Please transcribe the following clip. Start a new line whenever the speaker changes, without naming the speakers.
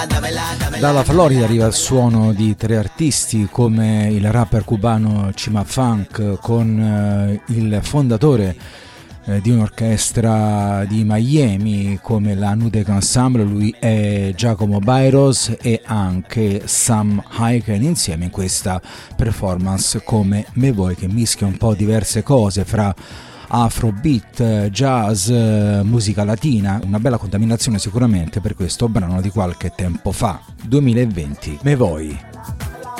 Dalla Florida arriva il suono di tre artisti come il rapper cubano Chima Funk con il fondatore di un'orchestra di Miami come la Nudek Ensemble, lui è Giacomo Bairos, e anche Sam Hiken insieme in questa performance come Me Voi, che mischia un po' diverse cose fra afrobeat, jazz, musica latina, una bella contaminazione sicuramente per questo brano di qualche tempo fa, 2020, Me Voi.